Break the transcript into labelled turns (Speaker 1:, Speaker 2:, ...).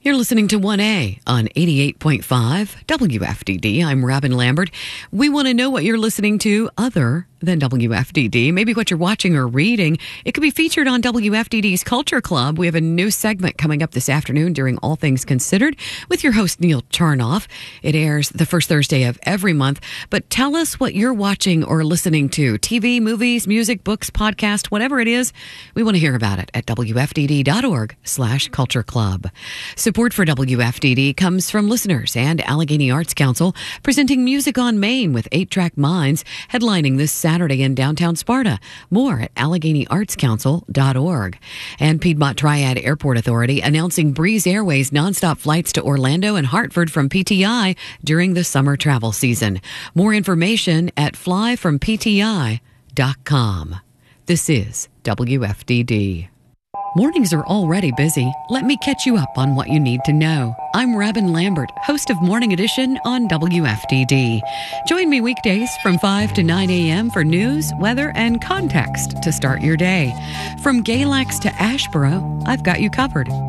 Speaker 1: You're listening to 1A on 88.5 WFDD. I'm Robin Lambert. We want to know what you're listening to other than WFDD, maybe what you're watching or reading. It could be featured on WFDD's Culture Club. We have a new segment coming up this afternoon during All Things Considered with your host, Neil Charnoff. It airs the first Thursday of every month. But tell us what you're watching or listening to. TV, movies, music, books, podcast, whatever it is. We want to hear about it at WFDD.org/Culture Club. Support for WFDD comes from listeners and Allegheny Arts Council, presenting Music on Main with 8-Track Minds, headlining this Saturday in downtown Sparta. More at AlleghenyArtsCouncil.org. And Piedmont Triad Airport Authority announcing Breeze Airways nonstop flights to Orlando and Hartford from PTI during the summer travel season. More information at flyfrompti.com. This is WFDD. Mornings are already busy. Let me catch you up on what you need to know. I'm Robin Lambert, host of Morning Edition on WFDD. Join me weekdays from 5 to 9 a.m. for news, weather, and context to start your day. From Galax to Asheboro, I've got you covered.